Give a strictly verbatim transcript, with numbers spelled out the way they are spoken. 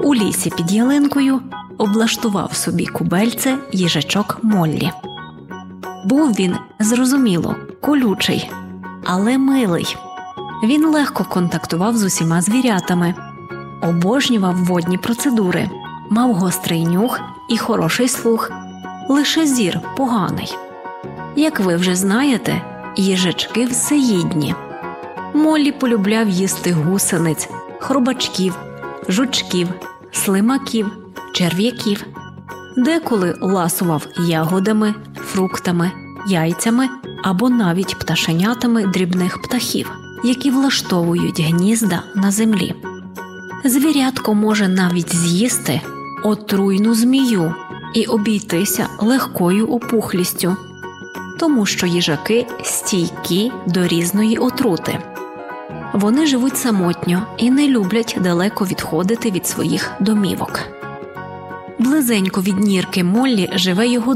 У лісі під ялинкою облаштував собі кубельце їжачок Моллі. Був він, зрозуміло, колючий, але милий. Він легко контактував з усіма звірятами, обожнював водні процедури, мав гострий нюх і хороший слух, лише зір поганий. Як ви вже знаєте, їжачки всеїдні. Моллі полюбляв їсти гусениць, хробачків, жучків, слимаків, черв'яків. Деколи ласував ягодами, фруктами, яйцями або навіть пташенятами дрібних птахів, які влаштовують гнізда на землі. Звірятко може навіть з'їсти отруйну змію і обійтися легкою опухлістю, тому що їжаки стійкі до різної отрути. Вони живуть самотньо і не люблять далеко відходити від своїх домівок. Близенько від нірки Моллі живе його